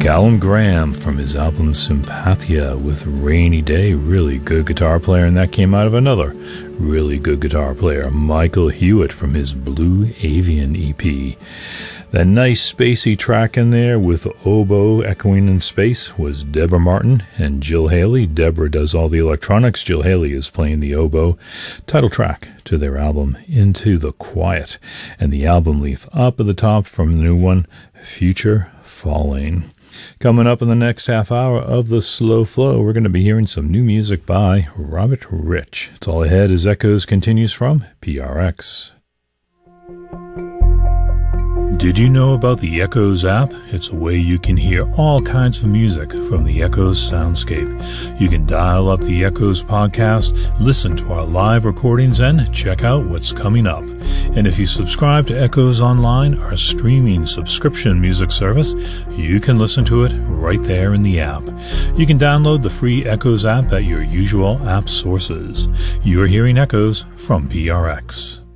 Callum Graham from his album Sympathia with Rainy Day. Really good guitar player, and that came out of another really good guitar player, Michael Hewitt, from his Blue Avian EP. That nice spacey track in there with oboe echoing in space was Deborah Martin and Jill Haley. Deborah does all the electronics. Jill Haley is playing the oboe. Title track to their album Into the Quiet. And the album leaf up at the top from the new one, Future Falling. Coming up in the next half hour of the Slow Flow, we're going to be hearing some new music by Robert Rich. It's all ahead as Echoes continues from PRX. Did you know about the Echoes app? It's a way you can hear all kinds of music from the Echoes soundscape. You can dial up the Echoes podcast, listen to our live recordings, and check out what's coming up. And if you subscribe to Echoes Online, our streaming subscription music service, you can listen to it right there in the app. You can download the free Echoes app at your usual app sources. You're hearing Echoes from PRX.